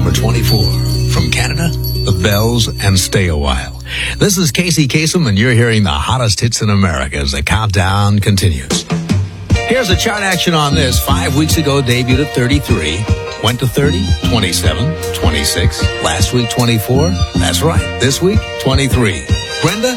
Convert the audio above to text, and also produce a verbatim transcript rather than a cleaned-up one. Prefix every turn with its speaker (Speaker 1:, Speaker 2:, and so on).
Speaker 1: number twenty-four. From Canada, The Bells and Stay a While. This is Casey Kasem, and you're hearing the hottest hits in America as the countdown continues. Here's a chart action on this. Five weeks ago, debuted at thirty-three. Went to thirty, twenty-seven, twenty-six. Last week, twenty-four. That's right. This week, twenty-three. Brenda,